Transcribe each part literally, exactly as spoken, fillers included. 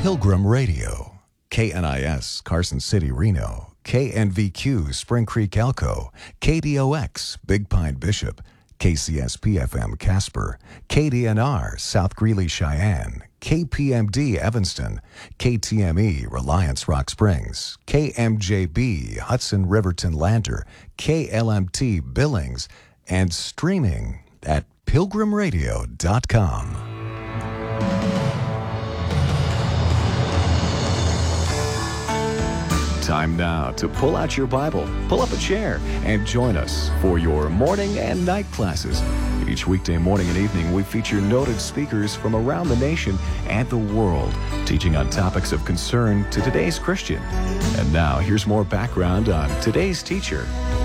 Pilgrim Radio, K N I S Carson City, Reno, K N V Q Spring Creek, Elko, K D O X Big Pine Bishop, K C S P F M Casper, K D N R South Greeley, Cheyenne, K P M D Evanston, K T M E Reliance Rock Springs, K M J B Hudson Riverton Lander, K L M T Billings, and streaming at pilgrim radio dot com. Time now to pull out your Bible, pull up a chair, and join us for your morning and night classes. Each weekday morning and evening, we feature noted speakers from around the nation and the world, teaching on topics of concern to today's Christian. And now, here's more background on today's teacher.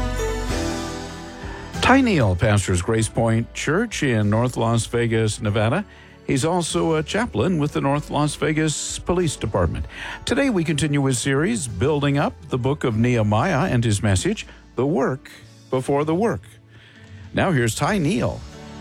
Ty Neal pastors Grace Point Church in North Las Vegas, Nevada. He's also a chaplain with the North Las Vegas Police Department. Today we continue his series, Building Up the Book of Nehemiah, and his message, The Work Before the Work. Now here's Ty Neal.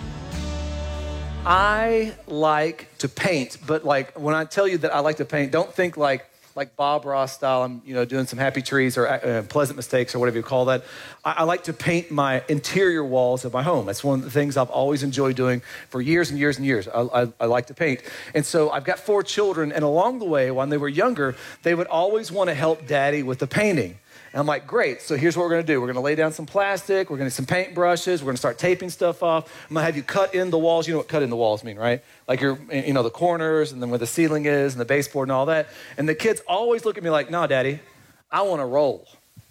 I like to paint, but like when I tell you that I like to paint, don't think like like Bob Ross style, I'm you know doing some happy trees or uh, pleasant mistakes or whatever you call that. I, I like to paint my interior walls of my home. That's one of the things I've always enjoyed doing for years and years and years. I, I, I like to paint. And so I've got four children, and along the way, when they were younger, they would always want to help Daddy with the painting. And I'm like, great, so here's what we're gonna do. We're gonna lay down some plastic, we're gonna get some paint brushes, we're gonna start taping stuff off. I'm gonna have you cut in the walls. You know what cut in the walls mean, right? Like you're, you know, the corners and then where the ceiling is and the baseboard and all that. And the kids always look at me like, no, Daddy, I wanna roll.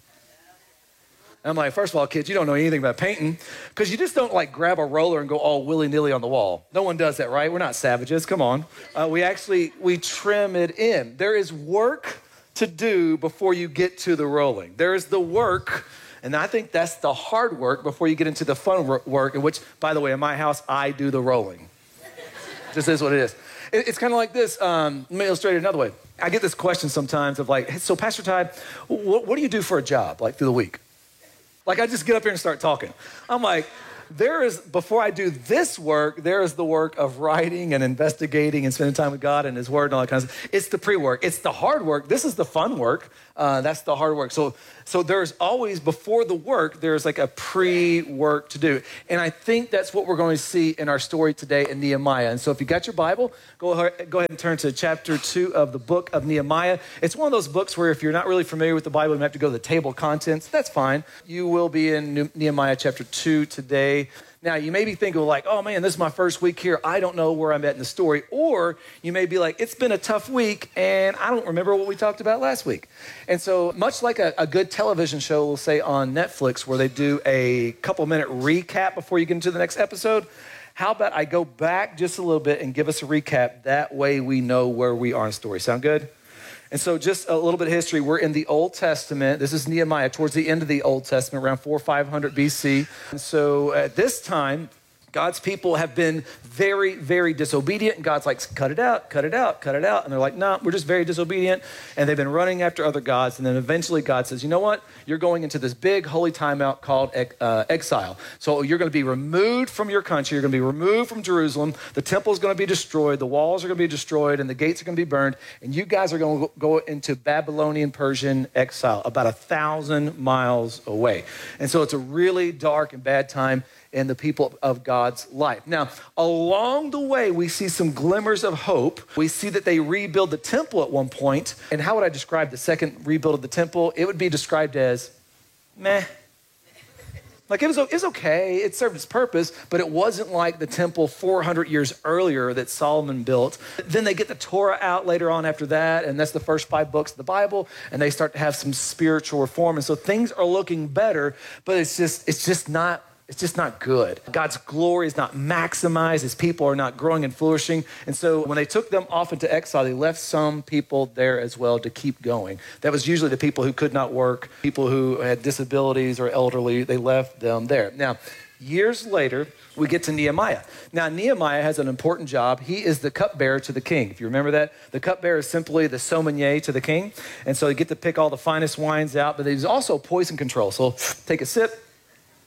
And I'm like, first of all, kids, you don't know anything about painting because you just don't like grab a roller and go all willy-nilly on the wall. No one does that, right? We're not savages, come on. Uh, we actually, we trim it in. There is work to do before you get to the rolling. There's the work, and I think that's the hard work before you get into the fun work, in which, by the way, in my house, I do the rolling. This is what it is. It's kind of like this. Um, let me illustrate it another way. I get this question sometimes of like, hey, so Pastor Ty, what, what do you do for a job, like through the week? Like I just get up here and start talking. I'm like, there is, before I do this work, there is the work of writing and investigating and spending time with God and His Word and all that kind of stuff. It's the pre-work. It's the hard work. This is the fun work. Uh, that's the hard work. So, so there's always, before the work, there's like a pre-work to do. And I think that's what we're going to see in our story today in Nehemiah. And so if you got your Bible, go ahead, go ahead and turn to chapter two of the book of Nehemiah. It's one of those books where if you're not really familiar with the Bible, you have to go to the table of contents. That's fine. You will be in Nehemiah chapter two today. Now, you may be thinking like, oh man, this is my first week here. I don't know where I'm at in the story. Or you may be like, it's been a tough week and I don't remember what we talked about last week. And so much like a, a good television show, we'll say on Netflix, where they do a couple minute recap before you get into the next episode, how about I go back just a little bit and give us a recap? That way we know where we are in the story. Sound good? And so just a little bit of history. We're in the Old Testament. This is Nehemiah towards the end of the Old Testament, around four or five hundred B C. And so at this time, God's people have been very, very disobedient. And God's like, cut it out, cut it out, cut it out. And they're like, no, nah, we're just very disobedient. And they've been running after other gods. And then eventually God says, you know what? You're going into this big holy timeout called uh, exile. So you're going to be removed from your country. You're going to be removed from Jerusalem. The temple is going to be destroyed. The walls are going to be destroyed. And the gates are going to be burned. And you guys are going to go into Babylonian Persian exile, about a thousand miles away. And so it's a really dark and bad time in the people of God's life. Now, along the way, we see some glimmers of hope. We see that they rebuild the temple at one point. And how would I describe the second rebuild of the temple? It would be described as meh. Like it was, it was okay, it served its purpose, but it wasn't like the temple four hundred years earlier that Solomon built. Then they get the Torah out later on after that, and that's the first five books of the Bible, and they start to have some spiritual reform. And so things are looking better, but it's just, it's just not It's just not good. God's glory is not maximized. His people are not growing and flourishing. And so when they took them off into exile, they left some people there as well to keep going. That was usually the people who could not work, people who had disabilities or elderly. They left them there. Now, years later, we get to Nehemiah. Now, Nehemiah has an important job. He is the cupbearer to the king. If you remember that, the cupbearer is simply the sommelier to the king. And so you get to pick all the finest wines out, but he's also poison control. So take a sip.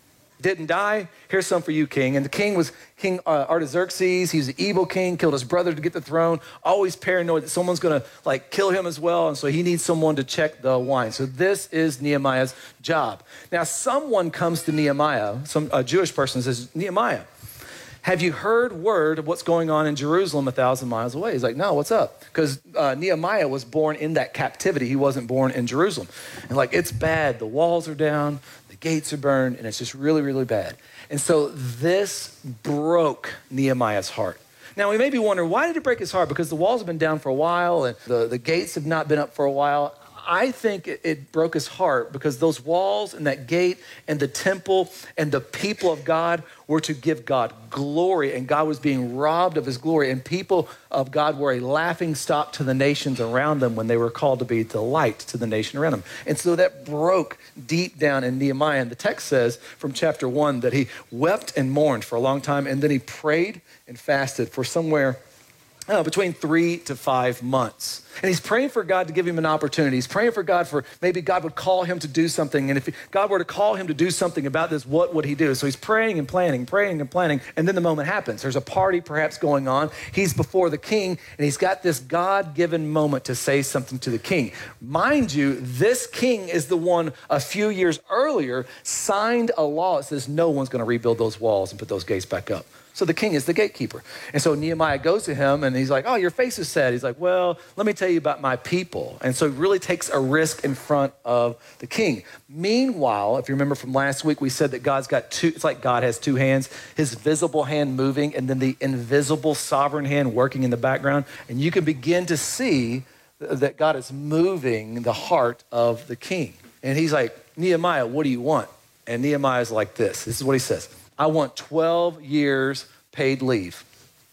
didn't die. Here's some for you, king. And the king was King uh, Artaxerxes. He was an evil king, killed his brother to get the throne, always paranoid that someone's going to like kill him as well. And so he needs someone to check the wine. So this is Nehemiah's job. Now, someone comes to Nehemiah, some a Jewish person says, Nehemiah, have you heard word of what's going on in Jerusalem a thousand miles away? He's like, no, what's up? Because uh, Nehemiah was born in that captivity. He wasn't born in Jerusalem. And like, it's bad. The walls are down, the gates are burned, and it's just really, really bad. And so this broke Nehemiah's heart. Now, we may be wondering, why did it break his heart? Because the walls have been down for a while, and the, the gates have not been up for a while. I think it, it broke his heart because those walls and that gate and the temple and the people of God were to give God glory, and God was being robbed of his glory, and people of God were a laughing stock to the nations around them when they were called to be the light to the nation around them. And so that broke deep down in Nehemiah. And the text says from chapter one that he wept and mourned for a long time, and then he prayed and fasted for somewhere Uh, between three to five months. And he's praying for God to give him an opportunity. He's praying for God for maybe God would call him to do something. And if God were to call him to do something about this, what would he do? So he's praying and planning, praying and planning. And then the moment happens. There's a party perhaps going on. He's before the king, and he's got this God-given moment to say something to the king. Mind you, this king is the one a few years earlier signed a law that says no one's going to rebuild those walls and put those gates back up. So the king is the gatekeeper. And so Nehemiah goes to him and he's like, oh, your face is sad. He's like, well, let me tell you about my people. And so he really takes a risk in front of the king. Meanwhile, if you remember from last week, we said that God's got two, it's like God has two hands, his visible hand moving and then the invisible sovereign hand working in the background. And you can begin to see that God is moving the heart of the king. And he's like, Nehemiah, what do you want? And Nehemiah's like this. This is what he says. I want twelve years paid leave.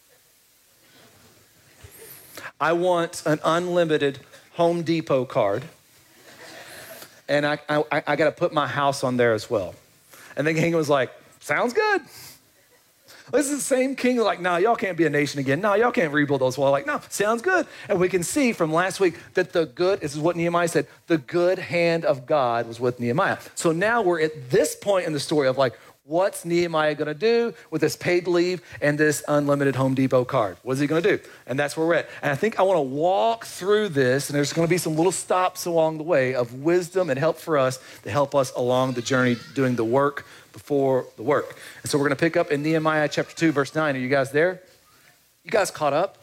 I want an unlimited Home Depot card. And I, I, I got to put my house on there as well. And the king was like, sounds good. This is the same king like, no, nah, y'all can't be a nation again. No, nah, y'all can't rebuild those walls. Like, no, sounds good. And we can see from last week that the good, this is what Nehemiah said, the good hand of God was with Nehemiah. So now we're at this point in the story of like, what's Nehemiah going to do with this paid leave and this unlimited Home Depot card? What is he going to do? And that's where we're at. And I think I want to walk through this, and there's going to be some little stops along the way of wisdom and help for us to help us along the journey doing the work before the work. And so we're going to pick up in Nehemiah chapter two, verse nine. Are you guys there? You guys caught up?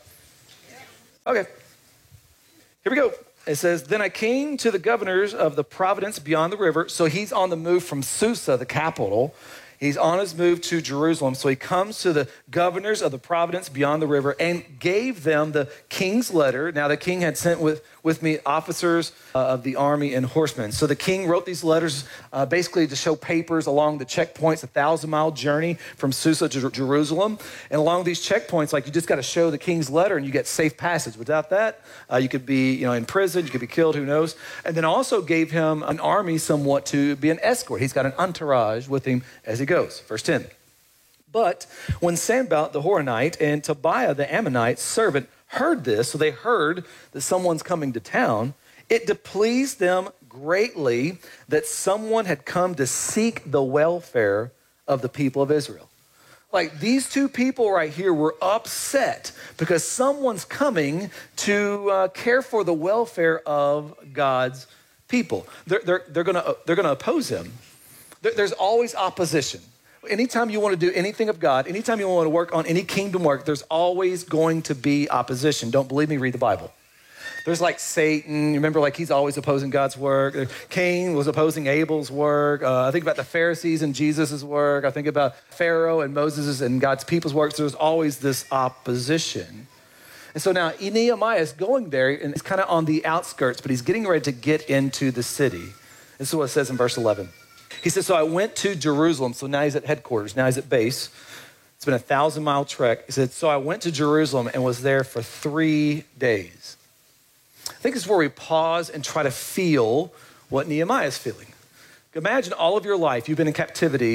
Okay. Here we go. It says, then I came to the governors of the province beyond the river. So he's on the move from Susa, the capital. He's on his move to Jerusalem. So he comes to the governors of the province beyond the river and gave them the king's letter. Now the king had sent with, with me officers uh, of the army and horsemen. So the king wrote these letters uh, basically to show papers along the checkpoints, a thousand mile journey from Susa to Jerusalem. And along these checkpoints, like you just got to show the king's letter and you get safe passage. Without that, uh, you could be you know, in prison, you could be killed, who knows. And then also gave him an army somewhat to be an escort. He's got an entourage with him as he goes. Verse ten. But when Sanballat the Horonite and Tobiah the Ammonite servant heard this, so they heard that someone's coming to town, it displeased them greatly that someone had come to seek the welfare of the people of Israel. Like these two people right here were upset because someone's coming to uh, care for the welfare of God's people. They're, they're, they're gonna, they're gonna oppose him. There, there's always opposition. Anytime you want to do anything of God, anytime you want to work on any kingdom work, there's always going to be opposition. Don't believe me? Read the Bible. There's like Satan. Remember, like he's always opposing God's work. Cain was opposing Abel's work. Uh, I think about the Pharisees and Jesus's work. I think about Pharaoh and Moses and God's people's work. So there's always this opposition. And so now Nehemiah is going there, and it's kind of on the outskirts, but he's getting ready to get into the city. This is what it says in verse eleven. He says, so I went to Jerusalem. So now he's at headquarters. Now he's at base. It's been a thousand mile trek. He said, so I went to Jerusalem and was there for three days. I think this is where we pause and try to feel what Nehemiah is feeling. Imagine all of your life, you've been in captivity,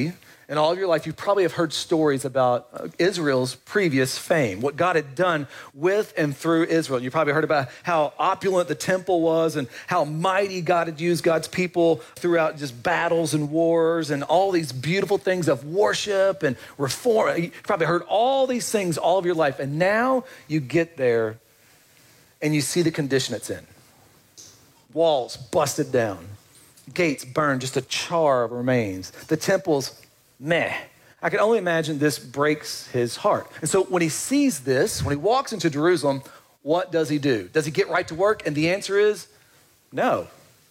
in all of your life, you probably have heard stories about uh, Israel's previous fame, what God had done with and through Israel. You probably heard about how opulent the temple was and how mighty God had used God's people throughout just battles and wars and all these beautiful things of worship and reform. You probably heard all these things all of your life. And now you get there and you see the condition it's in. Walls busted down, gates burned, just a char of remains. The temple's meh. I can only imagine this breaks his heart. And so when he sees this, when he walks into Jerusalem, what does he do? Does he get right to work? And the answer is no.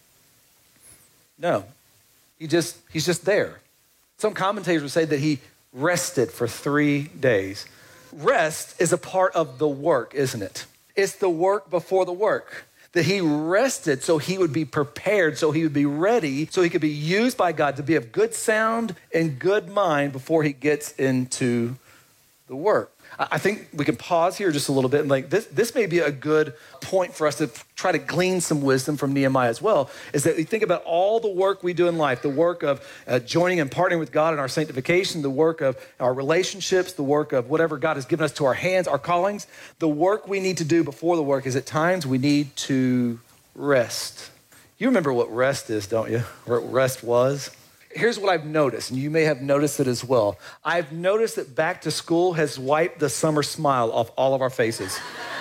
No. He just, he's just there. Some commentators would say that he rested for three days. Rest is a part of the work, isn't it? It's the work before the work. That he rested so he would be prepared, so he would be ready, so he could be used by God to be of good sound and good mind before he gets into the work. I think we can pause here just a little bit and like this, this may be a good point for us to try to glean some wisdom from Nehemiah as well, is that we think about all the work we do in life, the work of uh, joining and partnering with God in our sanctification, the work of our relationships, the work of whatever God has given us to our hands, our callings. The work we need to do before the work is at times we need to rest. You remember what rest is, don't you? What rest was? Here's what I've noticed, and you may have noticed it as well. I've noticed that back to school has wiped the summer smile off all of our faces.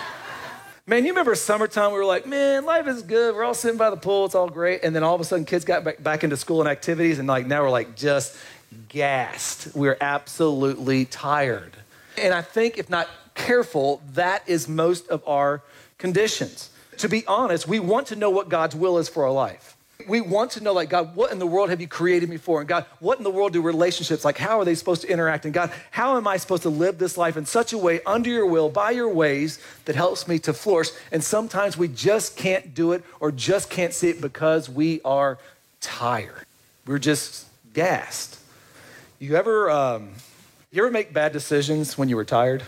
Man, you remember summertime, we were like, man, life is good. We're all sitting by the pool. It's all great. And then all of a sudden kids got back, back into school and activities. And like now we're like just gassed. We're absolutely tired. And I think if not careful, that is most of our conditions. To be honest, we want to know what God's will is for our life. We want to know, like, God, what in the world have you created me for? And God, what in the world do relationships, like, how are they supposed to interact? And God, how am I supposed to live this life in such a way, under your will, by your ways, that helps me to flourish? And sometimes we just can't do it or just can't see it because we are tired. We're just gassed. You ever, um, you ever make bad decisions when you were tired?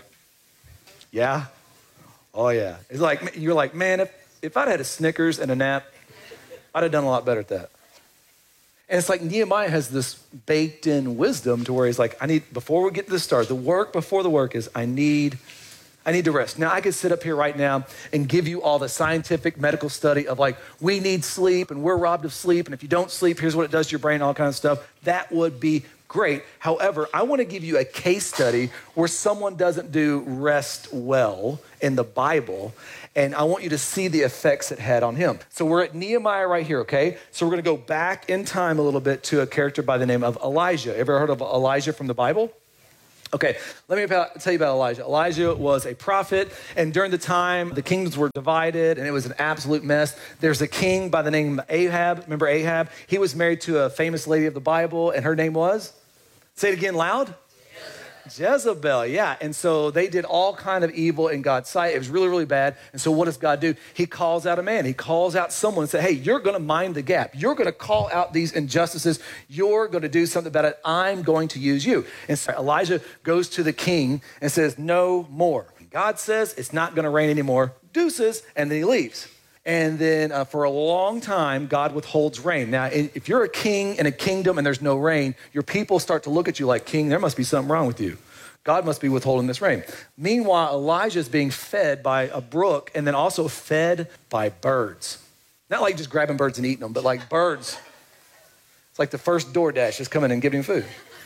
Yeah? Oh, yeah. It's like, you're like, man, if, if I'd had a Snickers and a nap, I'd have done a lot better at that. And it's like Nehemiah has this baked in wisdom to where he's like, I need, before we get to the start, the work before the work is I need, I need to rest. Now I could sit up here right now and give you all the scientific medical study of like, we need sleep and we're robbed of sleep. And if you don't sleep, here's what it does to your brain, all kinds of stuff. That would be great. However, I want to give you a case study where someone doesn't do rest well in the Bible. And I want you to see the effects it had on him. So we're at Nehemiah right here, okay? So we're going to go back in time a little bit to a character by the name of Elijah. Ever heard of Elijah from the Bible? Okay, let me about, tell you about Elijah. Elijah was a prophet, and during the time, the kingdoms were divided, and it was an absolute mess. There's a king by the name of Ahab. Remember Ahab? He was married to a famous lady of the Bible, and her name was? Say it again loud. Jezebel, yeah. And so they did all kind of evil in God's sight. It was really, really bad. And so what does God do? He calls out a man. He calls out someone and says, hey, you're going to mind the gap. You're going to call out these injustices. You're going to do something about it. I'm going to use you. And so Elijah goes to the king and says, no more. God says it's not going to rain anymore. Deuces. And then he leaves. And then uh, for a long time, God withholds rain. Now, if you're a king in a kingdom and there's no rain, your people start to look at you like, king, there must be something wrong with you. God must be withholding this rain. Meanwhile, Elijah is being fed by a brook and then also fed by birds. Not like just grabbing birds and eating them, but like birds. It's like the first DoorDash is coming and giving him food.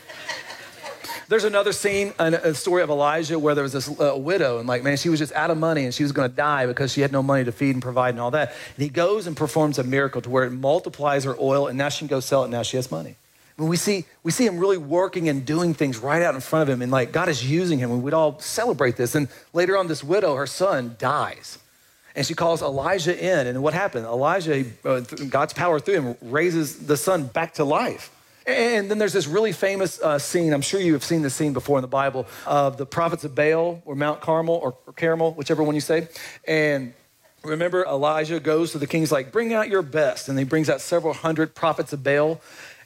There's another scene, a story of Elijah where there was this uh, widow and like, man, she was just out of money and she was going to die because she had no money to feed and provide and all that. And he goes and performs a miracle to where it multiplies her oil and now she can go sell it and now she has money. I mean, we see we see him really working and doing things right out in front of him and like God is using him and we'd all celebrate this. And later on, this widow, her son dies and she calls Elijah in. And what happened? Elijah, uh, God's power through him, raises the son back to life. And then there's this really famous uh, scene, I'm sure you have seen this scene before in the Bible, of the prophets of Baal or Mount Carmel or, or Carmel, whichever one you say. And remember, Elijah goes to the king, he's like, bring out your best. And he brings out several hundred prophets of Baal.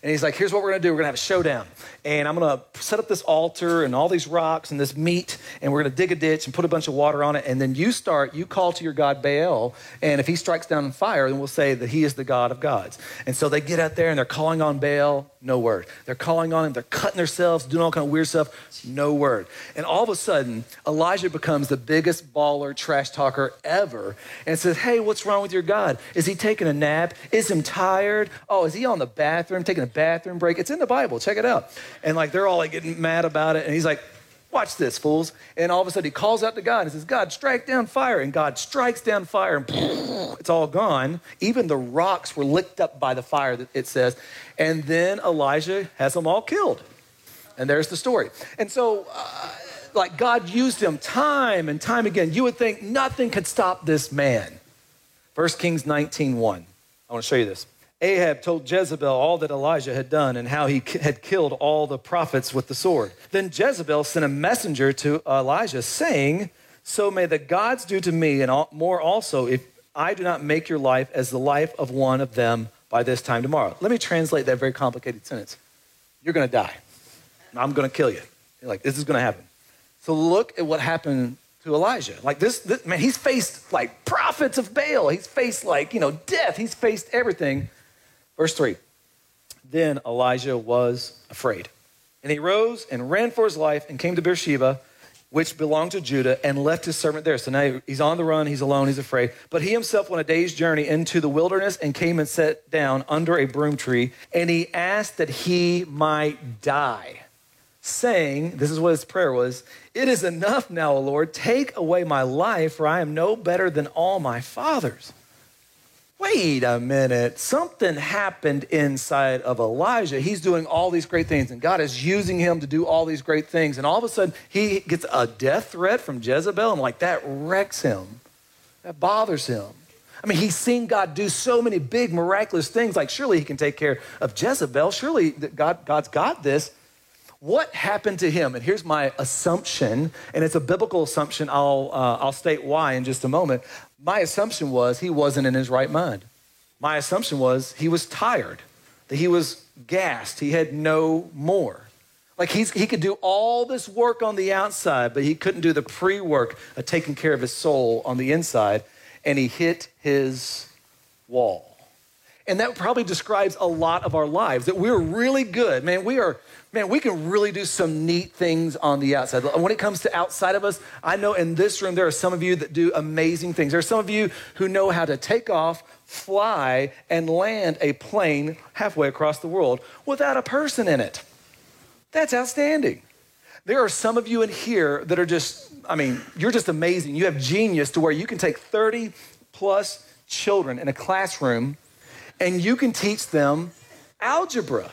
And he's like, here's what we're going to do. We're going to have a showdown. And I'm going to set up this altar and all these rocks and this meat, and we're going to dig a ditch and put a bunch of water on it. And then you start, you call to your God Baal, and if he strikes down fire, then we'll say that he is the God of gods. And so they get out there and they're calling on Baal, no word. They're calling on him, they're cutting themselves, doing all kind of weird stuff, no word. And all of a sudden, Elijah becomes the biggest baller, trash talker ever, and says, hey, what's wrong with your God? Is he taking a nap? Is he tired? Oh, is he on the bathroom, taking a bathroom break? It's in the Bible, check it out. And like, they're all like getting mad about it. And he's like, watch this, fools. And all of a sudden he calls out to God and says, God, strike down fire. And God strikes down fire and it's all gone. Even the rocks were licked up by the fire, it says. And then Elijah has them all killed. And there's the story. And so, uh, like, God used him time and time again. You would think nothing could stop this man. First Kings nineteen one. I want to show you this. Ahab told Jezebel all that Elijah had done and how he had killed all the prophets with the sword. Then Jezebel sent a messenger to Elijah saying, so may the gods do to me and more also if I do not make your life as the life of one of them by this time tomorrow. Let me translate that very complicated sentence. You're going to die. I'm going to kill you. You're like, this is going to happen. So look at what happened to Elijah. Like this, this, man, he's faced like prophets of Baal. He's faced like, you know, death. He's faced everything. Verse three, then Elijah was afraid. And he rose and ran for his life and came to Beersheba, which belonged to Judah, and left his servant there. So now he's on the run, he's alone, he's afraid. But he himself went a day's journey into the wilderness and came and sat down under a broom tree. And he asked that he might die, saying, this is what his prayer was, it is enough now, O Lord, take away my life, for I am no better than all my fathers. Wait a minute, something happened inside of Elijah. He's doing all these great things, and God is using him to do all these great things. And all of a sudden, he gets a death threat from Jezebel, and like that wrecks him. That bothers him. I mean, he's seen God do so many big, miraculous things. Like, surely he can take care of Jezebel. Surely God, God's got this. What happened to him? And here's my assumption, and it's a biblical assumption. I'll, uh, I'll state why in just a moment. My assumption was he wasn't in his right mind. My assumption was he was tired, that he was gassed. He had no more. Like he's, he could do all this work on the outside, but he couldn't do the pre-work of taking care of his soul on the inside, and he hit his wall. And that probably describes a lot of our lives, that we're really good. Man, we are, man, we can really do some neat things on the outside. When it comes to outside of us, I know in this room, there are some of you that do amazing things. There are some of you who know how to take off, fly, and land a plane halfway across the world without a person in it. That's outstanding. There are some of you in here that are just, I mean, you're just amazing. You have genius to where you can take thirty plus children in a classroom and you can teach them algebra.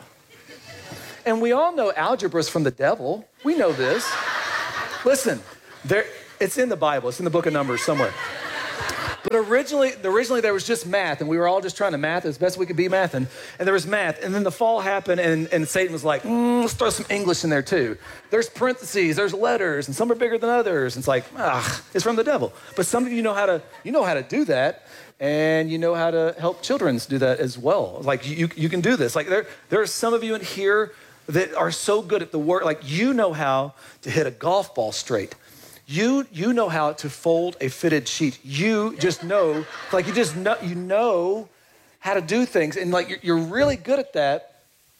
And we all know algebra is from the devil. We know this. Listen, there, it's in the Bible. It's in the book of Numbers somewhere. But originally, originally there was just math, and we were all just trying to math as best we could be mathing. And there was math, and then the fall happened, and, and Satan was like, mm, let's throw some English in there too. There's parentheses, there's letters, and some are bigger than others. And it's like, ah, it's from the devil. But some of you know how to, you know how to do that, and you know how to help children do that as well. Like you, you can do this. Like there, there are some of you in here that are so good at the work. Like you know how to hit a golf ball straight. You you know how to fold a fitted sheet. You just know, like you just know, you know how to do things. And like you're, you're really good at that.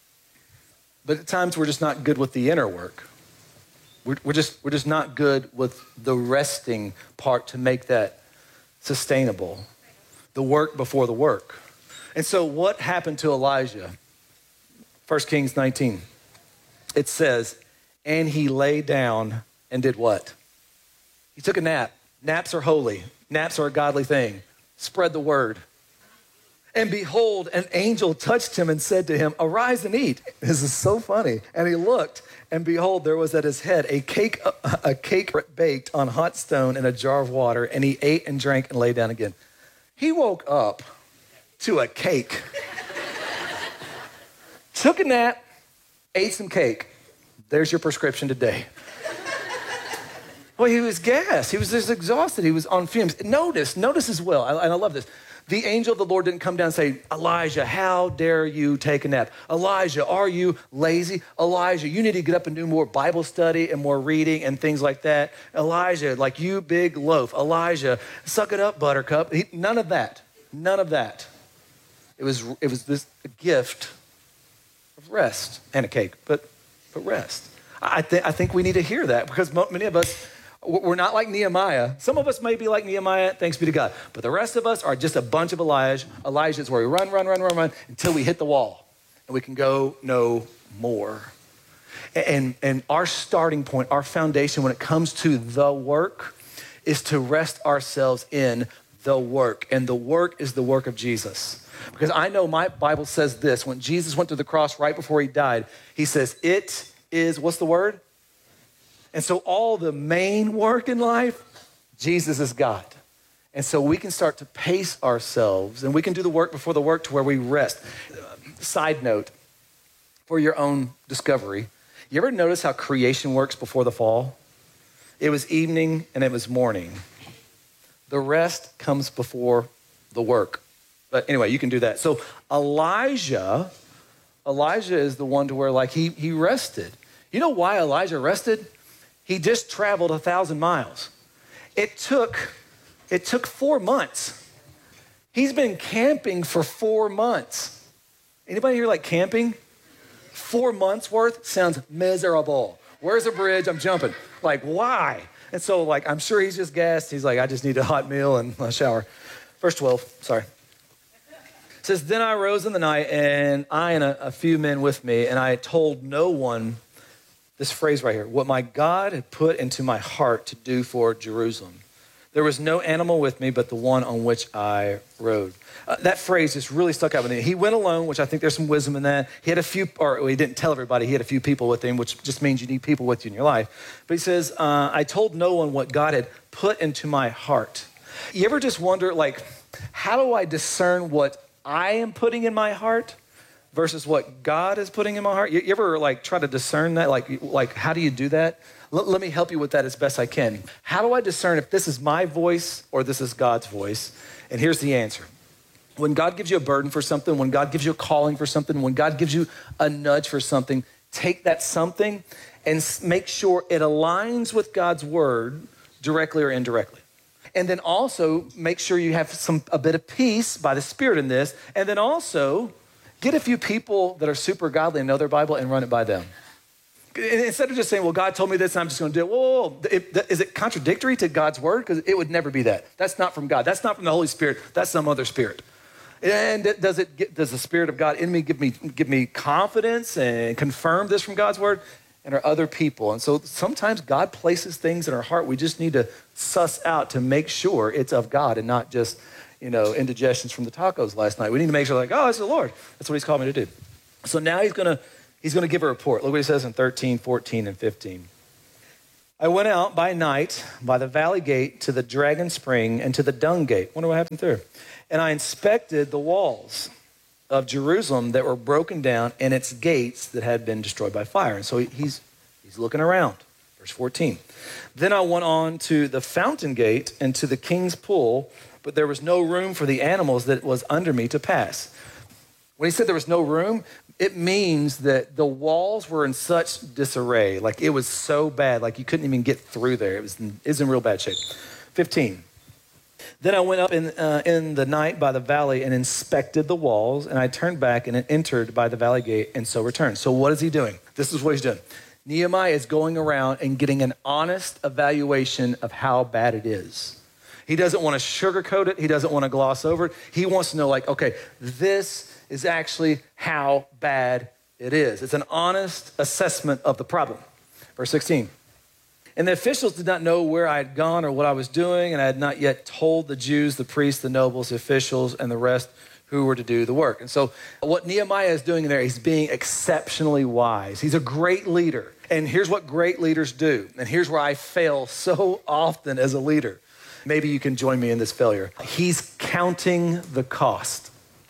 But at times we're just not good with the inner work. We're, we're just we're just not good with the resting part to make that sustainable. The work before the work. And so what happened to Elijah? First Kings nineteen. It says, and he lay down and did what? He took a nap. Naps are holy. Naps are a godly thing. Spread the word. And behold, an angel touched him and said to him, arise and eat. This is so funny. And he looked, and behold, there was at his head a cake, a cake baked on hot stone in a jar of water. And he ate and drank and lay down again. He woke up to a cake. Took a nap, ate some cake. There's your prescription today. Well, he was gassed. He was just exhausted. He was on fumes. Notice, notice as well, and I love this. The angel of the Lord didn't come down and say, Elijah, how dare you take a nap? Elijah, are you lazy? Elijah, you need to get up and do more Bible study and more reading and things like that. Elijah, like you big loaf. Elijah, suck it up, buttercup. He, none of that. None of that. It was, it was this gift of rest and a cake, but, but rest. I, th- I think we need to hear that because many of us, we're not like Nehemiah. Some of us may be like Nehemiah, thanks be to God. But the rest of us are just a bunch of Elijah. Elijah is where we run, run, run, run, run until we hit the wall and we can go no more. And, and our starting point, our foundation when it comes to the work is to rest ourselves in the work. And the work is the work of Jesus. Because I know my Bible says this. When Jesus went to the cross right before he died, he says, it is, what's the word? And so all the main work in life, Jesus is God. And so we can start to pace ourselves and we can do the work before the work to where we rest. Side note, for your own discovery, you ever notice how creation works before the fall? It was evening and it was morning. The rest comes before the work. But anyway, you can do that. So Elijah, Elijah is the one to where like he, he rested. You know why Elijah rested? He just traveled a thousand miles. It took, it took four months. He's been camping for four months. Anybody here like camping? Four months worth sounds miserable. Where's the bridge? I'm jumping. Like, why? And so like, I'm sure he's just gassed. He's like, I just need a hot meal and a shower. Verse twelve, sorry. It says, then I rose in the night and I and a, a few men with me, and I told no one this phrase right here, what my God had put into my heart to do for Jerusalem. There was no animal with me but the one on which I rode. Uh, that phrase just really stuck out with me. He went alone, which I think there's some wisdom in that. He had a few, or well, he didn't tell everybody, he had a few people with him, which just means you need people with you in your life. But he says, uh, I told no one what God had put into my heart. You ever just wonder, like, how do I discern what I am putting in my heart versus what God is putting in my heart? You, you ever like try to discern that? Like, like how do you do that? L- let me help you with that as best I can. How do I discern if this is my voice or this is God's voice? And here's the answer. When God gives you a burden for something, when God gives you a calling for something, when God gives you a nudge for something, take that something and make sure it aligns with God's word directly or indirectly. And then also make sure you have some a bit of peace by the Spirit in this. And then also get a few people that are super godly and know their Bible and run it by them. Instead of just saying, well, God told me this and I'm just going to do it. Whoa, whoa, whoa. It, is it contradictory to God's word? Because it would never be that. That's not from God. That's not from the Holy Spirit. That's some other spirit. And does it get, does the Spirit of God in me give me give me confidence and confirm this from God's word? And are other people. And so sometimes God places things in our heart we just need to suss out to make sure it's of God and not just, you know, indigestions from the tacos last night. We need to make sure like, oh, it's the Lord. That's what he's called me to do. So now he's going to he's going to give a report. Look what he says in thirteen, fourteen, and fifteen. I went out by night by the valley gate to the dragon spring and to the dung gate. Wonder what happened there. And I inspected the walls of Jerusalem that were broken down and its gates that had been destroyed by fire. And so he's he's looking around. Verse fourteen. Then I went on to the fountain gate and to the king's pool, but there was no room for the animals that was under me to pass. When he said there was no room, it means that the walls were in such disarray. Like it was so bad, like you couldn't even get through there. It was in, it was in real bad shape. fifteen. Then I went up in, uh, in the night by the valley and inspected the walls, and I turned back and entered by the valley gate and so returned. So what is he doing? This is what he's doing. Nehemiah is going around and getting an honest evaluation of how bad it is. He doesn't want to sugarcoat it. He doesn't want to gloss over it. He wants to know like, okay, this is actually how bad it is. It's an honest assessment of the problem. Verse sixteen. And the officials did not know where I had gone or what I was doing, and I had not yet told the Jews, the priests, the nobles, the officials, and the rest who were to do the work. And so what Nehemiah is doing there, he's being exceptionally wise. He's a great leader. And here's what great leaders do. And here's where I fail so often as a leader. Maybe you can join me in this failure. He's counting the cost.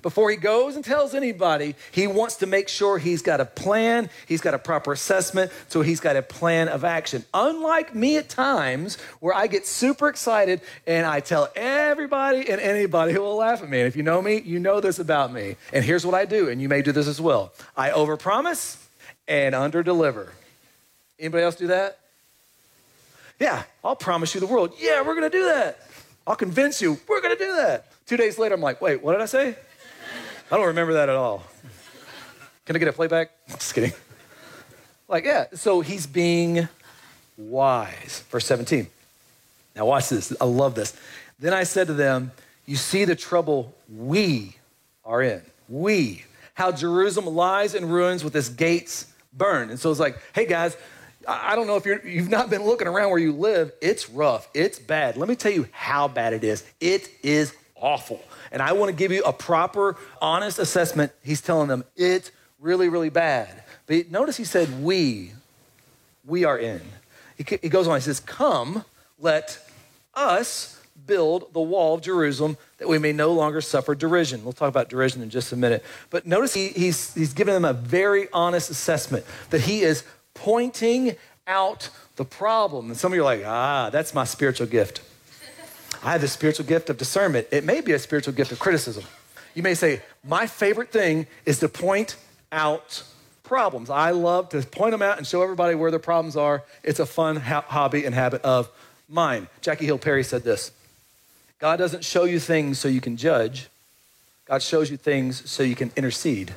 Before he goes and tells anybody, he wants to make sure he's got a plan, he's got a proper assessment, so he's got a plan of action. Unlike me at times, where I get super excited and I tell everybody and anybody who will laugh at me. And if you know me, you know this about me. And here's what I do, and you may do this as well. I overpromise and underdeliver. Anybody else do that? Yeah, I'll promise you the world. Yeah, we're going to do that. I'll convince you we're going to do that. Two days later, I'm like, wait, what did I say? I don't remember that at all. Can I get a playback? Just kidding. Like, yeah, so he's being wise. Verse seventeen. Now watch this. I love this. Then I said to them, you see the trouble we are in. We. How Jerusalem lies in ruins with its gates burned. And so it's like, hey guys, I don't know if you're, you've not been looking around where you live. It's rough. It's bad. Let me tell you how bad it is. It is awful. And I want to give you a proper, honest assessment. He's telling them it's really, really bad. But notice he said, we, we are in. He, he goes on, he says, come, let us build the wall of Jerusalem that we may no longer suffer derision. We'll talk about derision in just a minute. But notice he, he's, he's giving them a very honest assessment that he is pointing out the problem. And some of you are like, ah, that's my spiritual gift. I have the spiritual gift of discernment. It may be a spiritual gift of criticism. You may say, my favorite thing is to point out problems. I love to point them out and show everybody where their problems are. It's a fun ho- hobby and habit of mine. Jackie Hill Perry said this, God doesn't show you things so you can judge. God shows you things so you can intercede.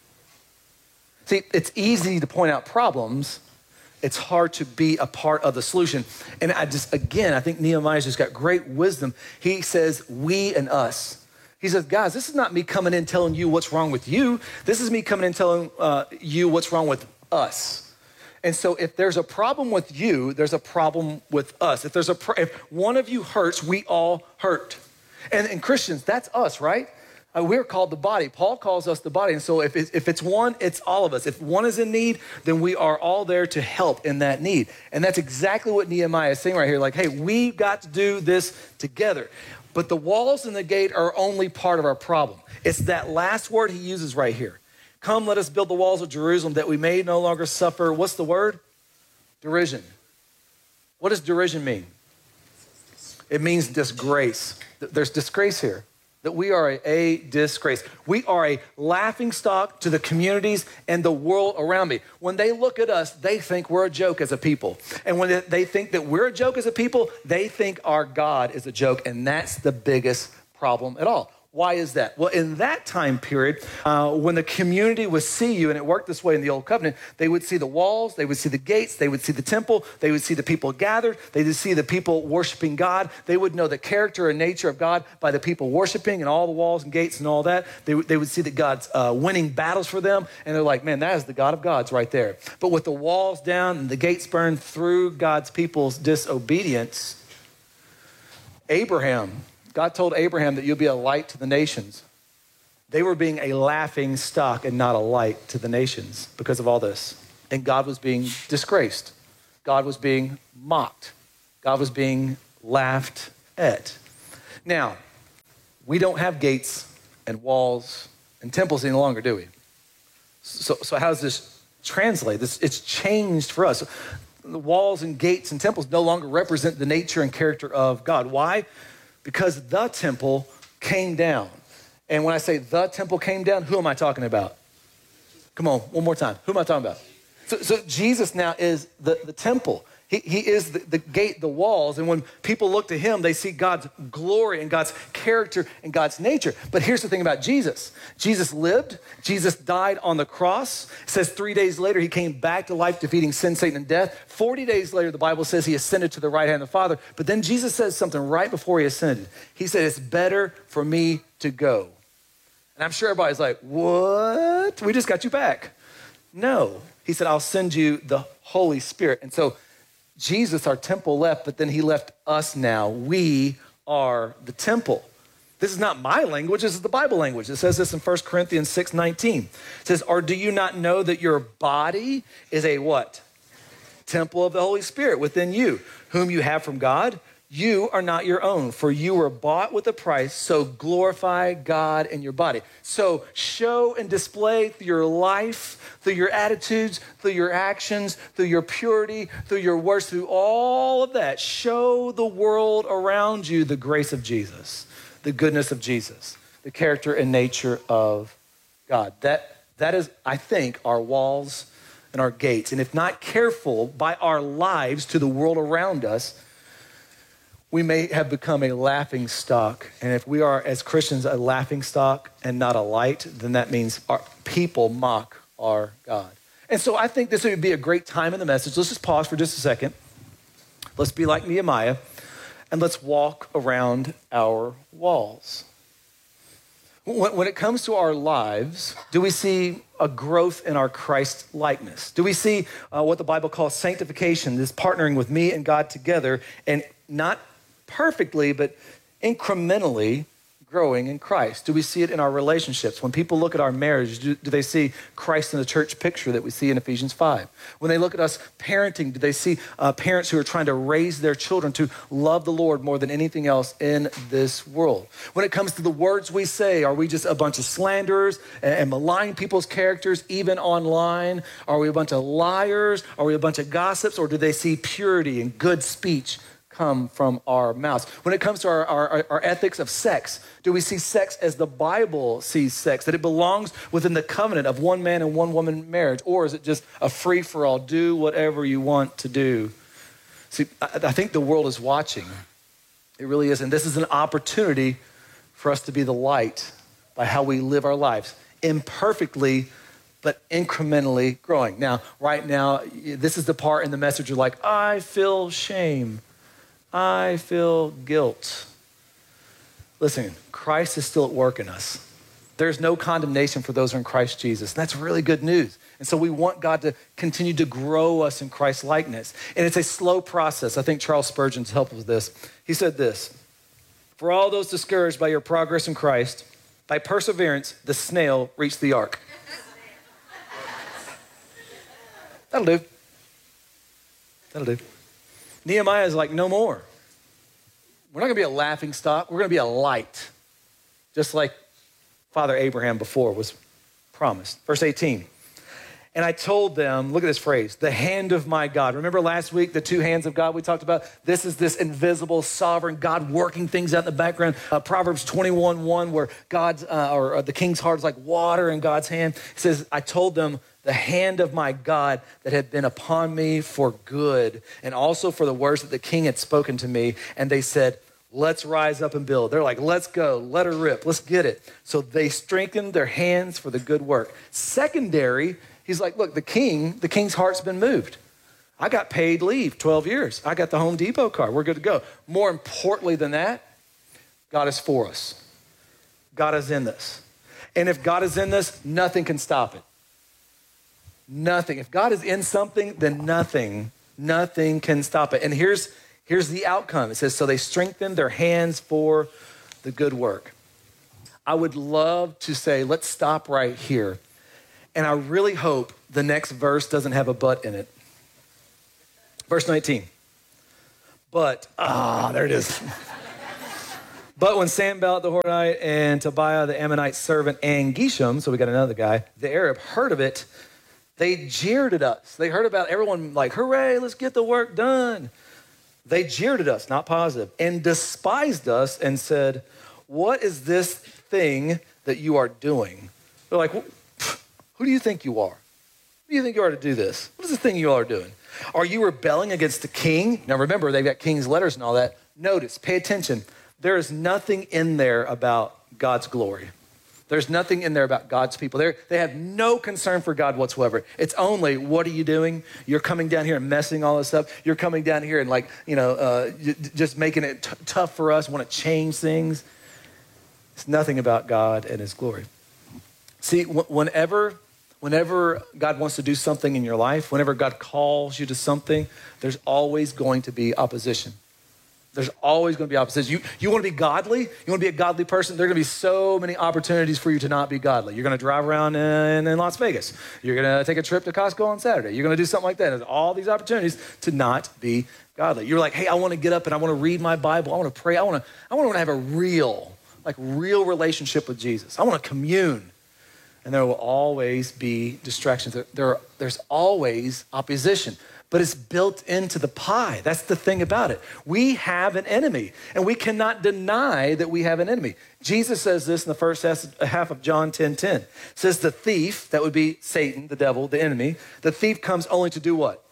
See, it's easy to point out problems. It's hard to be a part of the solution. And I just, again, I think Nehemiah's just got great wisdom. He says, we and us. He says, guys, this is not me coming in telling you what's wrong with you. This is me coming in telling uh, you what's wrong with us. And so if there's a problem with you, there's a problem with us. If there's a pr- if one of you hurts, we all hurt. And, and Christians, that's us, right? Uh, we're called the body. Paul calls us the body. And so if, it, if it's one, it's all of us. If one is in need, then we are all there to help in that need. And that's exactly what Nehemiah is saying right here. Like, hey, we've got to do this together. But the walls and the gate are only part of our problem. It's that last word he uses right here. Come, let us build the walls of Jerusalem that we may no longer suffer. What's the word? Derision. What does derision mean? It means disgrace. There's disgrace here. That we are a, a disgrace. We are a laughing stock to the communities and the world around me. When they look at us, they think we're a joke as a people. And when they think that we're a joke as a people, they think our God is a joke. And that's the biggest problem at all. Why is that? Well, in that time period, uh, when the community would see you, and it worked this way in the Old Covenant, they would see the walls, they would see the gates, they would see the temple, they would see the people gathered, they would see the people worshiping God. They would know the character and nature of God by the people worshiping and all the walls and gates and all that. They, w- they would see that God's uh, winning battles for them, and they're like, man, that is the God of gods right there. But with the walls down and the gates burned through God's people's disobedience, Abraham, God told Abraham that you'll be a light to the nations. They were being a laughing stock and not a light to the nations because of all this. And God was being disgraced. God was being mocked. God was being laughed at. Now, we don't have gates and walls and temples any longer, do we? So, so how does this translate? This, it's changed for us. The walls and gates and temples no longer represent the nature and character of God. Why? Because the temple came down. And when I say the temple came down, who am I talking about? Come on, one more time. Who am I talking about? So, so Jesus now is the, the temple. He, he is the, the gate, the walls. And when people look to him, they see God's glory and God's character and God's nature. But here's the thing about Jesus. Jesus lived. Jesus died on the cross. It says three days later, he came back to life, defeating sin, Satan, and death. forty days later, the Bible says he ascended to the right hand of the Father. But then Jesus says something right before he ascended. He said, it's better for me to go. And I'm sure everybody's like, what? We just got you back. No. He said, I'll send you the Holy Spirit. And so Jesus, our temple, left, but then he left us now. We are the temple. This is not my language, this is the Bible language. It says this in First Corinthians six nineteen. It says, or do you not know that your body is a what? Temple of the Holy Spirit within you, whom you have from God. you are not your own, for you were bought with a price, so glorify God in your body. So show and display through your life, through your attitudes, through your actions, through your purity, through your words, through all of that. Show the world around you the grace of Jesus, the goodness of Jesus, the character and nature of God. That, that is, I think, our walls and our gates. And if not careful by our lives to the world around us, we may have become a laughing stock. And if we are, as Christians, a laughing stock and not a light, then that means our people mock our God. And so I think this would be a great time in the message. Let's just pause for just a second. Let's be like Nehemiah, and let's walk around our walls. When it comes to our lives, do we see a growth in our Christ likeness? Do we see uh, what the Bible calls sanctification, this partnering with me and God together, and not perfectly, but incrementally growing in Christ? Do we see it in our relationships? When people look at our marriage, do, do they see Christ in the church picture that we see in Ephesians five? When they look at us parenting, do they see uh, parents who are trying to raise their children to love the Lord more than anything else in this world? When it comes to the words we say, are we just a bunch of slanderers and, and malign people's characters, even online? Are we a bunch of liars? Are we a bunch of gossips? Or do they see purity and good speech come from our mouths? When it comes to our, our, our ethics of sex, do we see sex as the Bible sees sex, that it belongs within the covenant of one man and one woman marriage? Or is it just a free-for-all, do whatever you want to do? See, I, I think the world is watching. It really is. And this is an opportunity for us to be the light by how we live our lives, imperfectly, but incrementally growing. Now, right now, this is the part in the message you're like, I feel shame. I feel guilt. Listen, Christ is still at work in us. There's no condemnation for those who are in Christ Jesus. And that's really good news. And so we want God to continue to grow us in Christ's likeness. And it's a slow process. I think Charles Spurgeon's helped with this. He said this: for all those discouraged by your progress in Christ, by perseverance, the snail reached the ark. That'll do. That'll do. Nehemiah is like, no more. We're not going to be a laughing stock. We're going to be a light, just like Father Abraham before was promised. Verse eighteen, and I told them, look at this phrase, the hand of my God. Remember last week, the two hands of God we talked about? This is this invisible, sovereign God working things out in the background. Uh, Proverbs twenty-one one, where God's, uh, or uh, the king's heart is like water in God's hand. It says, I told them, the hand of my God that had been upon me for good, and also for the words that the king had spoken to me. And they said, let's rise up and build. They're like, let's go, let her rip, let's get it. So they strengthened their hands for the good work. Secondary, he's like, look, the king, the king's heart's been moved. I got paid leave, twelve years. I got the Home Depot card, we're good to go. More importantly than that, God is for us. God is in this. And if God is in this, nothing can stop it. Nothing. If God is in something, then nothing, nothing can stop it. And here's, here's the outcome. It says, so they strengthened their hands for the good work. I would love to say, let's stop right here. And I really hope the next verse doesn't have a but in it. Verse nineteen. But, ah, there it is. But when Sanballat the Horonite and Tobiah the Ammonite servant and Geshem, so we got another guy, the Arab, heard of it, they jeered at us. They heard about everyone like, hooray, let's get the work done. They jeered at us, not positive, and despised us and said, what is this thing that you are doing? They're like, who do you think you are? Who do you think you are to do this? What is this thing you all are doing? Are you rebelling against the king? Now remember, they've got king's letters and all that. Notice, pay attention. There is nothing in there about God's glory. There's nothing in there about God's people. They're, they have no concern for God whatsoever. It's only, what are you doing? You're coming down here and messing all this up. You're coming down here and like, you know, uh, just making it t- tough for us, want to change things. It's nothing about God and his glory. See, wh- whenever, whenever God wants to do something in your life, whenever God calls you to something, there's always going to be opposition. There's always going to be opposition. You, you want to be godly? You want to be a godly person? There are going to be so many opportunities for you to not be godly. You're going to drive around in, in Las Vegas. You're going to take a trip to Costco on Saturday. You're going to do something like that. There's all these opportunities to not be godly. You're like, hey, I want to get up and I want to read my Bible. I want to pray. I want to, I want to have a real, like real relationship with Jesus. I want to commune. And there will always be distractions. There, there, there's always opposition, but it's built into the pie. That's the thing about it. We have an enemy, and we cannot deny that we have an enemy. Jesus says this in the first half of John ten ten. It says the thief, that would be Satan, the devil, the enemy, the thief comes only to do what?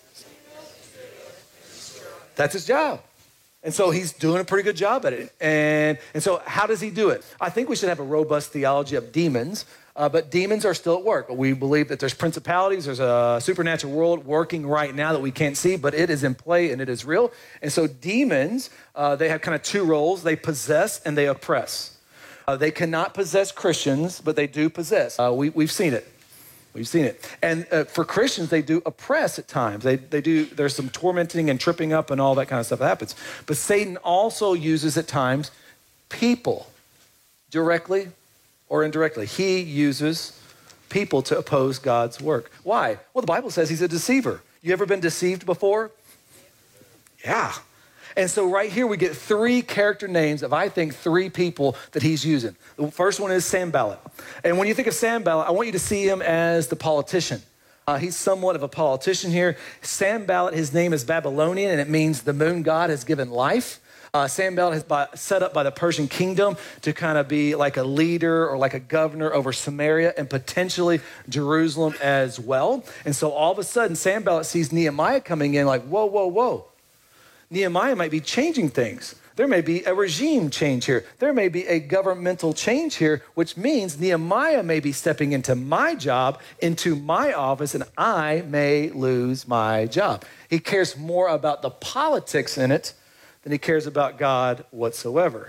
That's his job. And so he's doing a pretty good job at it. And, and so how does he do it? I think we should have a robust theology of demons, uh, but demons are still at work. We believe that there's principalities, there's a supernatural world working right now that we can't see, but it is in play and it is real. And so demons, uh, they have kind of two roles. They possess and they oppress. Uh, they cannot possess Christians, but they do possess. Uh, we, we've seen it. We've seen it. And uh, for Christians, they do oppress at times. They, they do, there's some tormenting and tripping up and all that kind of stuff that happens. But Satan also uses at times people, directly or indirectly. He uses people to oppose God's work. Why? Well, the Bible says he's a deceiver. You ever been deceived before? Yeah. And so right here we get three character names of, I think, three people that he's using. The first one is Sanballat. And when you think of Sanballat, I want you to see him as the politician. Uh, he's somewhat of a politician here. Sanballat, his name is Babylonian, and it means the moon god has given life. Uh, Sanballat is by, set up by the Persian kingdom to kind of be like a leader or like a governor over Samaria and potentially Jerusalem as well. And so all of a sudden, Sanballat sees Nehemiah coming in like, whoa, whoa, whoa. Nehemiah might be changing things. There may be a regime change here. There may be a governmental change here, which means Nehemiah may be stepping into my job, into my office, and I may lose my job. He cares more about the politics in it than he cares about God whatsoever.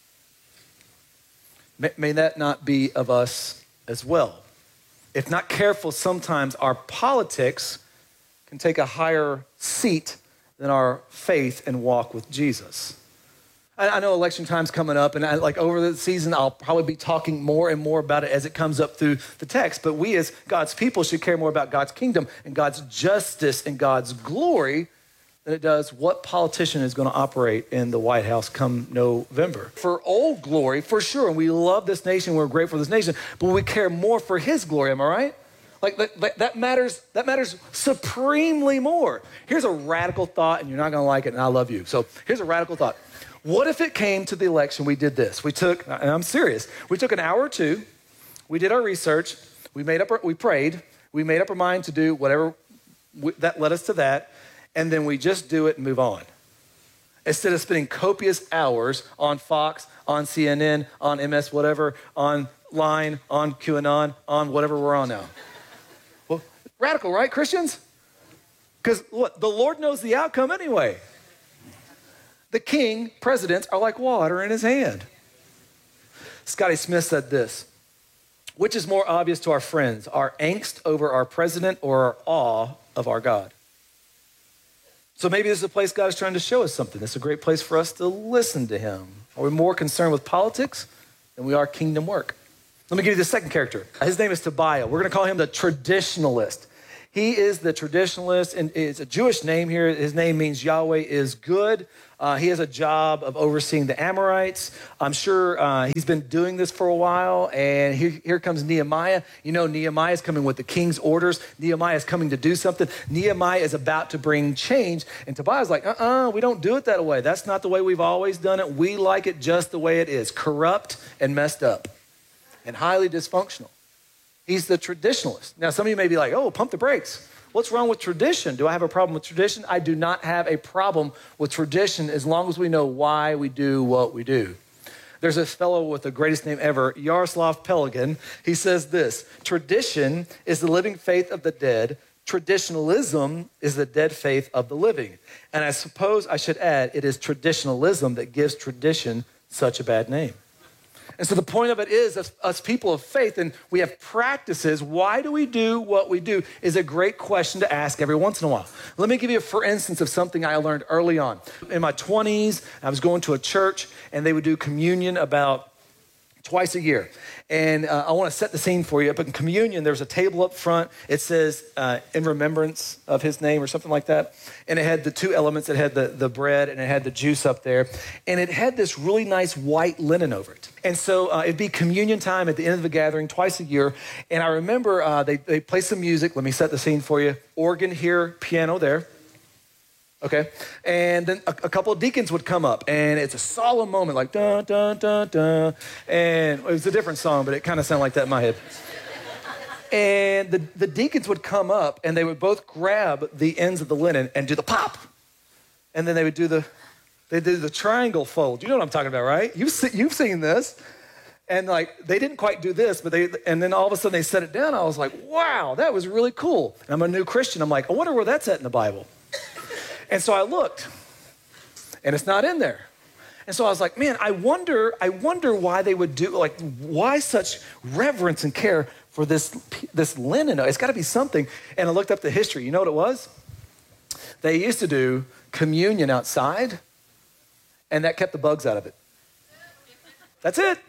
May, may that not be of us as well. If not careful, sometimes our politics can take a higher seat than our faith and walk with Jesus. I, I know election time's coming up, and I, like over the season, I'll probably be talking more and more about it as it comes up through the text. But we as God's people should care more about God's kingdom and God's justice and God's glory than it does what politician is going to operate in the White House come November. For old glory, for sure, and we love this nation, we're grateful for this nation, but we care more for his glory, am I right? Like that, that matters, that matters supremely more. Here's a radical thought, and you're not gonna like it, and I love you. So here's a radical thought. What if it came to the election, we did this? We took, and I'm serious, we took an hour or two, we did our research, we made up, our, we prayed, we made up our mind to do whatever we, that led us to that, and then we just do it and move on. Instead of spending copious hours on Fox, on C N N, on M S whatever, on Line, on QAnon, on whatever we're on now. Well, radical, right, Christians? Because what? The Lord knows the outcome anyway. The king, presidents are like water in his hand. Scotty Smith said this: which is more obvious to our friends, our angst over our president or our awe of our God? So maybe this is a place God is trying to show us something. It's a great place for us to listen to him. Are we more concerned with politics than we are kingdom work? Let me give you the second character. His name is Tobiah. We're going to call him the traditionalist. He is the traditionalist, and it's a Jewish name here. His name means Yahweh is good. Uh, he has a job of overseeing the Amorites. I'm sure uh, he's been doing this for a while, and here, here comes Nehemiah. You know, Nehemiah is coming with the king's orders. Nehemiah is coming to do something. Nehemiah is about to bring change, and Tobiah's like, uh-uh, we don't do it that way. That's not the way we've always done it. We like it just the way it is, corrupt and messed up and highly dysfunctional. He's the traditionalist. Now, some of you may be like, oh, pump the brakes. What's wrong with tradition? Do I have a problem with tradition? I do not have a problem with tradition as long as we know why we do what we do. There's this fellow with the greatest name ever, Yaroslav Pelikan. He says this: tradition is the living faith of the dead. Traditionalism is the dead faith of the living. And I suppose I should add, it is traditionalism that gives tradition such a bad name. And so the point of it is, us, us people of faith, and we have practices, why do we do what we do, is a great question to ask every once in a while. Let me give you, for instance, of something I learned early on. In my twenties, I was going to a church, and they would do communion about twice a year. And uh, I want to set the scene for you. But in communion, there's a table up front. It says, uh, in remembrance of his name or something like that. And it had the two elements. It had the, the bread and it had the juice up there. And it had this really nice white linen over it. And so uh, it'd be communion time at the end of the gathering twice a year. And I remember uh, they, they play some music. Let me set the scene for you. Organ here, piano there. Okay, and then a, a couple of deacons would come up, and it's a solemn moment, like dun dun dun dun, and it was a different song, but it kind of sounded like that in my head. And the, the deacons would come up, and they would both grab the ends of the linen and do the pop, and then they would do the they do the triangle fold. You know what I'm talking about, right? You've se- you've seen this, and like they didn't quite do this, but they and then all of a sudden they set it down. I was like, wow, that was really cool. And I'm a new Christian. I'm like, I wonder where that's at in the Bible. And so I looked, and it's not in there. And so I was like, man, I wonder, I wonder why they would do, like, why such reverence and care for this, this linen? It's got to be something. And I looked up the history. You know what it was? They used to do communion outside, and that kept the bugs out of it. That's it.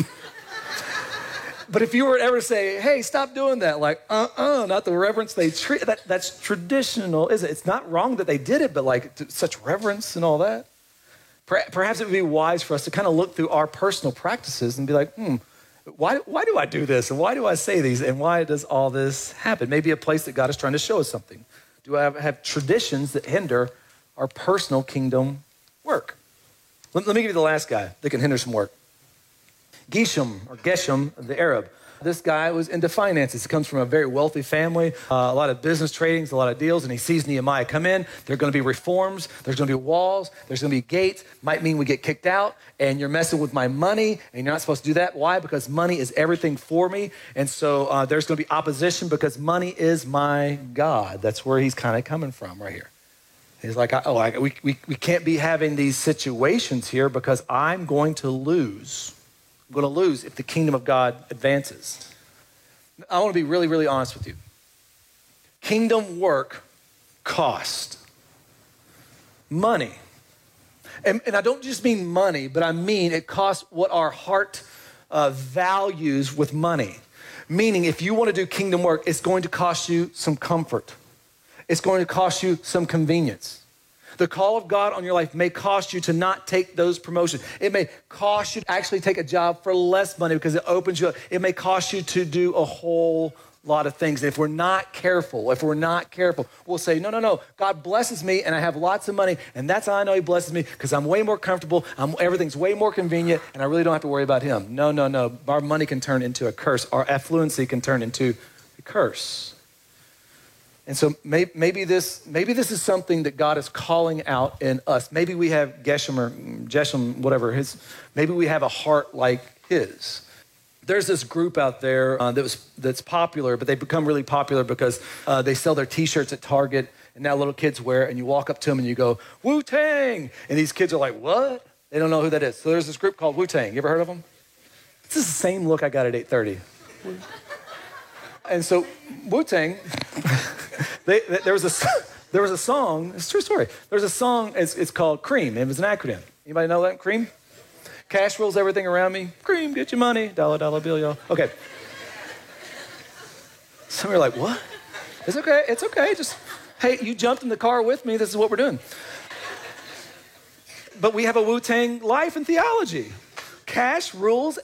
But if you were ever to say, hey, stop doing that, like, uh-uh, not the reverence they treat, that, that's traditional, is it? It's not wrong that they did it, but like such reverence and all that. Perhaps it would be wise for us to kind of look through our personal practices and be like, hmm, why, why do I do this? And why do I say these? And why does all this happen? Maybe a place that God is trying to show us something. Do I have, have traditions that hinder our personal kingdom work? Let, let me give you the last guy that can hinder some work. Geshem, or Geshem, the Arab. This guy was into finances. He comes from a very wealthy family, uh, a lot of business tradings, a lot of deals, and he sees Nehemiah come in. There are going to be reforms. There's going to be walls. There's going to be gates. Might mean we get kicked out, and you're messing with my money, and you're not supposed to do that. Why? Because money is everything for me, and so uh, there's going to be opposition because money is my God. That's where he's kind of coming from right here. He's like, oh, I, we, we, we can't be having these situations here because I'm going to lose. I'm going to lose if the kingdom of God advances. I want to be really, really honest with you. Kingdom work costs money. And, and I don't just mean money, but I mean it costs what our heart uh, values with money. Meaning if you want to do kingdom work, it's going to cost you some comfort. It's going to cost you some convenience. The call of God on your life may cost you to not take those promotions. It may cost you to actually take a job for less money because it opens you up. It may cost you to do a whole lot of things. And if we're not careful, if we're not careful, we'll say, no, no, no, God blesses me and I have lots of money. And that's how I know he blesses me because I'm way more comfortable. I'm, everything's way more convenient and I really don't have to worry about him. No, no, no. Our money can turn into a curse. Our affluency can turn into a curse. And so maybe, maybe this maybe this is something that God is calling out in us. Maybe we have Geshem or Geshem, whatever his. Maybe we have a heart like his. There's this group out there uh, that was that's popular, but they become really popular because uh, they sell their T-shirts at Target, and now little kids wear it. And you walk up to them and you go, Wu-Tang, and these kids are like, what? They don't know who that is. So there's this group called Wu-Tang. You ever heard of them? This is the same look I got at eight thirty. And so Wu-Tang. They, they, there was a there was a song. It's a true story. There's a song. It's, it's called Cream. It was an acronym. Anybody know that? Cream. Cash rules everything around me. Cream, get your money. Dollar, dollar bill, y'all. Okay. Some of you are like, what? It's okay. It's okay. Just hey, you jumped in the car with me. This is what we're doing. But we have a Wu-Tang life and theology. Cash rules